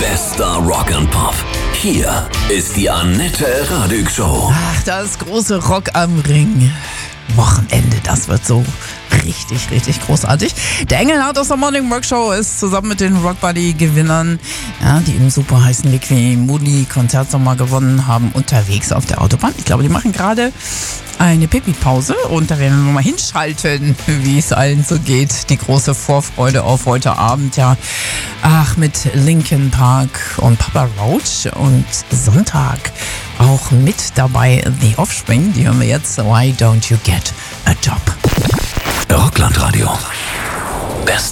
Bester Rock and Pop. Hier ist die Annette Radig Show. Ach, das große Rock am Ring. Wochenende, das wird so richtig, richtig großartig. Der Engelhardt aus der Morning Rock Show ist zusammen mit den Rock Buddy Gewinnern, die im super heißen Liqui Moody Konzertsommer gewonnen haben, unterwegs auf der Autobahn. Ich glaube, die machen gerade eine Pipi-Pause und da werden wir mal hinschalten, wie es allen so geht. Die große Vorfreude auf heute Abend, ja. Ach, mit Linkin Park und Papa Roach und Sonntag auch mit dabei The Offspring. Die hören wir jetzt. Why Don't You Get a Job? Rockland Radio.